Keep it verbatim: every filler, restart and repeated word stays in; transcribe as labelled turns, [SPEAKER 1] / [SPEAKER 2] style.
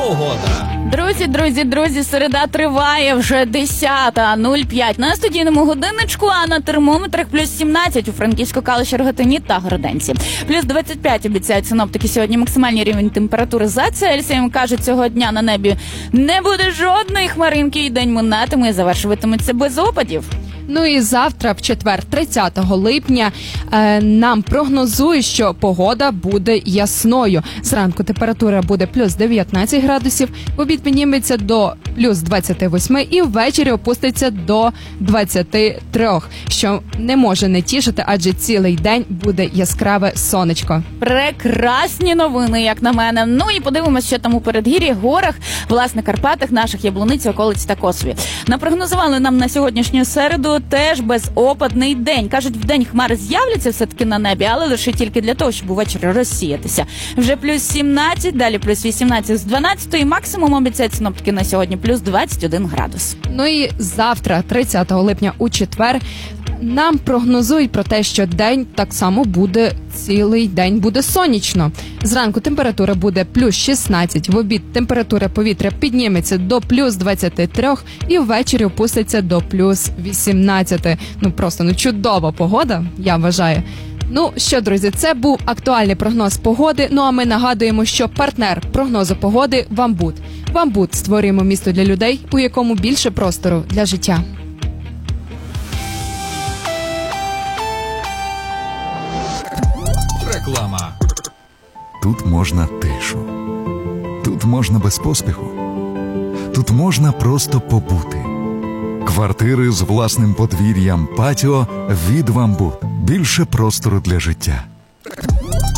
[SPEAKER 1] погода.
[SPEAKER 2] Друзі, друзі, друзі, середа триває вже десята нуль п'ять на студійному годинничку, а на термометрах плюс сімнадцять у Франківську, Калуші, Рогатині та Городенці. Плюс двадцять п'ять обіцяють синоптики сьогодні максимальний рівень температури за Цельсієм. Кажуть, цього дня на небі не буде жодної хмаринки і день минатиме і завершуватиметься без опадів.
[SPEAKER 3] Ну і завтра, в четвер, тридцятого липня, е, нам прогнозують, що погода буде ясною. Зранку температура буде плюс дев'ятнадцять градусів, в обід підніметься до плюс двадцять вісім і ввечері опуститься до двадцять три, що не може не тішити, адже цілий день буде яскраве сонечко.
[SPEAKER 2] Прекрасні новини, як на мене. Ну і подивимося, що там у передгір'ї, горах, власне, Карпатах, наших Яблуниці, околиць та Косові. Напрогнозували нам на сьогоднішню середу теж безопадний день. Кажуть, вдень хмари з'являться все-таки на небі, але лише тільки для того, щоб увечері розсіятися. Вже плюс сімнадцять, далі плюс вісімнадцять з дванадцятої, максимум обіцяють синоптики на сьогодні плюс двадцять один градус.
[SPEAKER 3] Ну і завтра, тридцятого липня, у четвер, нам прогнозують про те, що день так само буде, цілий день буде сонячно. Зранку температура буде плюс шістнадцять, в обід температура повітря підніметься до плюс двадцять три і ввечері опуститься до плюс вісімнадцять. Ну просто, ну чудова погода, я вважаю. Ну що, друзі, це був актуальний прогноз погоди. Ну а ми нагадуємо, що партнер прогнозу погоди – Вамбут. Вамбут, створюємо місто для людей, у якому більше простору для життя.
[SPEAKER 1] Реклама.
[SPEAKER 4] Тут можна тишу. Тут можна без поспіху. Тут можна просто побути. Квартири з власним подвір'ям, патіо від Вамбут. Більше простору для життя.